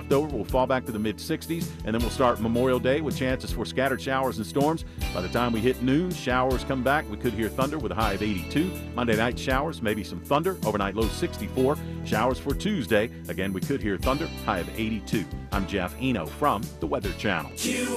leftover will fall back to the mid-60s, and then we'll start Memorial Day with chances for scattered showers and storms. By the time we hit noon, showers come back. We could hear thunder with a high of 82. Monday night showers, maybe some thunder. Overnight low 64. Showers for Tuesday. Again, we could hear thunder, high of 82. I'm Jeff Eno from the Weather Channel.